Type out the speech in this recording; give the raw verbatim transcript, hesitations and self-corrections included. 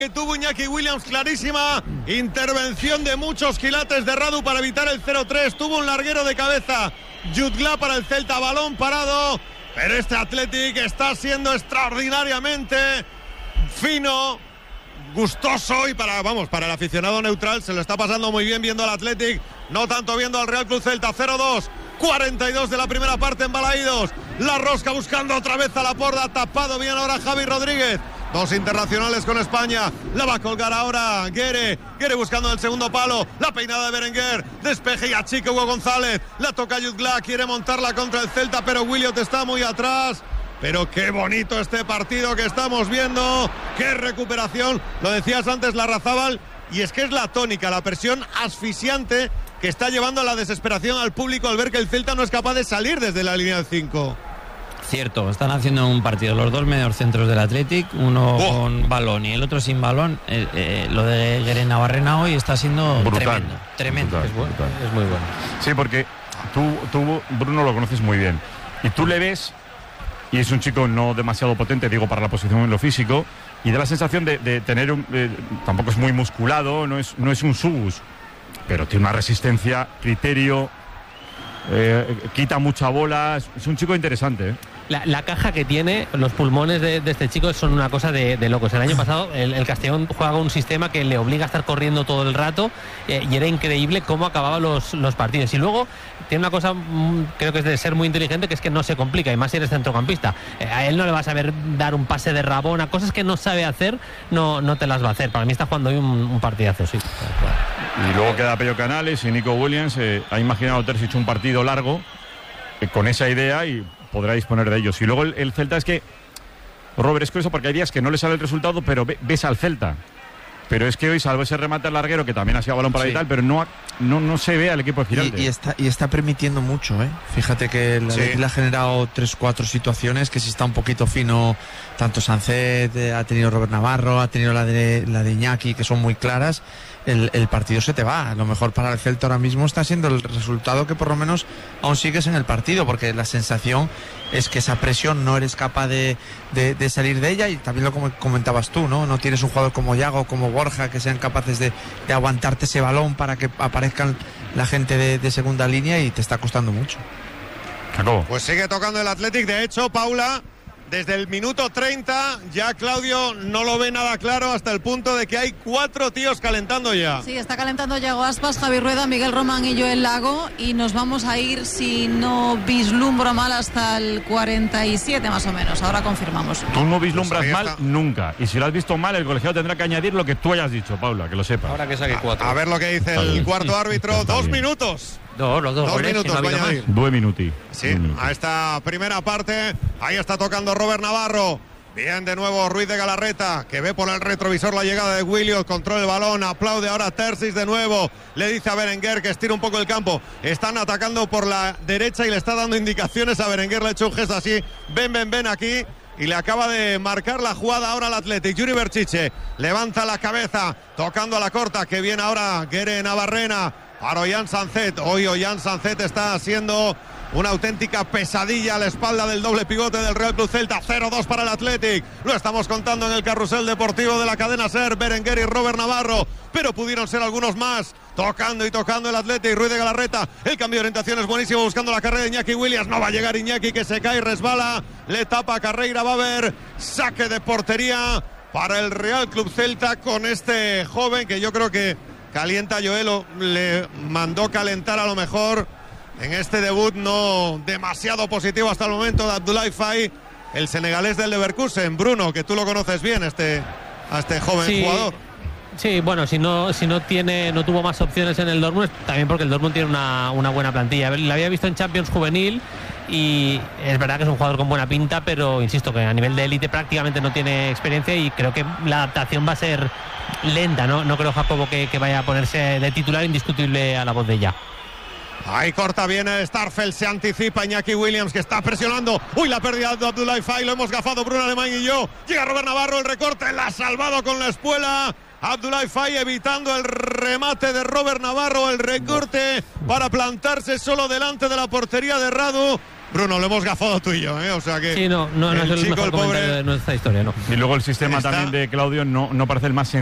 que tuvo Iñaki Williams, clarísima intervención de muchos quilates de Radu para evitar el cero tres, tuvo un larguero de cabeza Jutgla para el Celta, balón parado, pero este Athletic está siendo extraordinariamente fino, gustoso, y para, vamos, para el aficionado neutral se lo está pasando muy bien viendo al Athletic, no tanto viendo al Real Club Celta. Cero dos, cuarenta y dos de la primera parte en Balaídos, la rosca buscando otra vez a Laporta, tapado bien ahora Javi Rodríguez. Dos internacionales con España, la va a colgar ahora Guerre, Guerre buscando el segundo palo, la peinada de Berenguer, despeje y achica Hugo González, la toca Jutgla, quiere montarla contra el Celta, pero Williot está muy atrás. Pero qué bonito este partido que estamos viendo, qué recuperación, lo decías antes Larrazábal, y es que es la tónica, la presión asfixiante que está llevando a la desesperación al público al ver que el Celta no es capaz de salir desde la línea del cinco. Cierto, están haciendo un partido los dos mediocentros del Athletic, uno oh. con balón y el otro sin balón. Eh, eh, lo de Guerre Navarrena hoy está siendo brutal, tremendo, tremendo. Brutal, es, bueno, brutal. es muy bueno. Sí, porque tú, tú, Bruno, lo conoces muy bien. Y tú le ves, y es un chico no demasiado potente, digo, para la posición en lo físico, y da la sensación de, de tener un... Eh, tampoco es muy musculado, no es, no es un subus, pero tiene una resistencia, criterio, eh, quita mucha bola, es, es un chico interesante, ¿eh? La, la caja que tiene, los pulmones de, de este chico son una cosa de, de locos. El año pasado el, el Castellón juega un sistema que le obliga a estar corriendo todo el rato, eh, y era increíble cómo acababa los, los partidos. Y luego tiene una cosa, mmm, creo que es de ser muy inteligente, que es que no se complica, y más si eres centrocampista. Eh, a él no le vas a ver dar un pase de Rabona, cosas que no sabe hacer, no, no te las va a hacer. Para mí está jugando hoy un, un partidazo, sí. Y luego queda Pello Canales y Nico Williams. Eh, ha imaginado Terzic un partido largo eh, con esa idea y podrá disponer de ellos. Y luego el, el Celta es que, Robert, es curioso porque hay días que no le sale el resultado, pero ve, ves al Celta. Pero es que hoy, salvo ese remate al larguero, que también ha sido balón para sí. y tal, pero no, no, no se ve al equipo de Giralde. Y, y, está, y está permitiendo mucho, ¿eh? Fíjate que el sí. le ha generado tres, cuatro situaciones, que si está un poquito fino, tanto Sancet, eh, ha tenido Robert Navarro, ha tenido la de, la de Iñaki, que son muy claras. El, el partido se te va. A lo mejor para el Celta ahora mismo está siendo el resultado que por lo menos aún sigues en el partido, porque la sensación es que esa presión no eres capaz de, de, de salir de ella, y también lo como comentabas tú, ¿no? No tienes un jugador como Yago, como Borja, que sean capaces de, de aguantarte ese balón para que aparezcan la gente de, de segunda línea, y te está costando mucho. Claro. Pues sigue tocando el Athletic. De hecho, Paula, desde el minuto treinta ya Claudio no lo ve nada claro, hasta el punto de que hay cuatro tíos calentando ya. Sí, está calentando Yago Aspas, Javi Rueda, Miguel Román y Joel Lago, y nos vamos a ir, si no vislumbro mal, hasta el cuarenta y siete más o menos. Ahora confirmamos. Tú no vislumbras pues mal está. nunca, y si lo has visto mal, el colegiado tendrá que añadir lo que tú hayas dicho, Paula, que lo sepa. Ahora que saque cuatro. A, a ver lo que dice el cuarto árbitro. Dos minutos. No, los dos, dos goles, minutos, si no vaya a añadir. Dos minutos. Sí, minuti. A esta primera parte, ahí está tocando Robert Navarro. Bien de nuevo Ruiz de Galarreta, que ve por el retrovisor la llegada de Williot, controla el balón, aplaude ahora Terzic de nuevo, le dice a Berenguer que estira un poco el campo. Están atacando por la derecha y le está dando indicaciones a Berenguer, le ha hecho un gesto así, ven, ven, ven aquí. Y le acaba de marcar la jugada ahora al Athletic. Yuri Berchiche levanta la cabeza, tocando a la corta, que viene ahora Guerre Navarrena para Ollán Sancet. Hoy Ollán Sancet está haciendo una auténtica pesadilla a la espalda del doble pivote del Real Club Celta. Cero dos para el Athletic. Lo estamos contando en el carrusel deportivo de la cadena SER. Berenguer y Robert Navarro, pero pudieron ser algunos más. Tocando y tocando el Athletic. Ruiz de Galarreta, el cambio de orientación es buenísimo, buscando la carrera de Iñaki Williams. No va a llegar Iñaki, que se cae y resbala. Le tapa a Carreira. Va a haber saque de portería para el Real Club Celta con este joven que yo creo que calienta a Joel, le mandó calentar a lo mejor en este debut no demasiado positivo hasta el momento de Abdoulaye Faye, el senegalés del Leverkusen. Bruno, que tú lo conoces bien, este, a este joven sí. jugador. Sí, bueno, si no si no tiene no tuvo más opciones en el Dortmund, también porque el Dortmund tiene una, una buena plantilla. La había visto en Champions juvenil y es verdad que es un jugador con buena pinta, pero insisto que a nivel de élite prácticamente no tiene experiencia, y creo que la adaptación va a ser lenta, ¿no? No creo, Jacobo, que, que vaya a ponerse de titular indiscutible a la voz de ya. Ahí corta bien Starfelt, se anticipa Iñaki Williams, que está presionando. Uy, la pérdida de Abdoulaye Faye, lo hemos gafado Bruno Alemán y yo. Llega Robert Navarro, el recorte, la ha salvado con la espuela. Abdoulaye Faye evitando el remate de Robert Navarro, el recorte para plantarse solo delante de la portería de Radu. Bruno, lo hemos gafado tú y yo, ¿eh? O sea que. Sí, no, no, no el es el chico, mejor el pobre, comentario de nuestra historia, no. Y luego el sistema Está... también de Claudio no, no parece el más